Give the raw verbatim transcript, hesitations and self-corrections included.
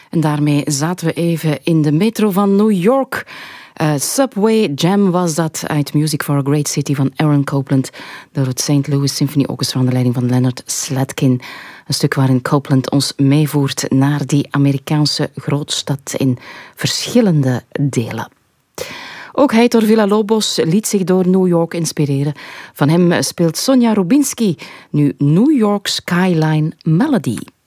En daarmee zaten we even in de metro van New York. Uh, Subway Jam was dat uit Music for a Great City van Aaron Copland door het Saint Louis Symphony Orchestra onder leiding van Leonard Slatkin. Een stuk waarin Copland ons meevoert naar die Amerikaanse grootstad in verschillende delen. Ook Heitor Villa-Lobos liet zich door New York inspireren. Van hem speelt Sonja Rubinski nu New York Skyline Melody.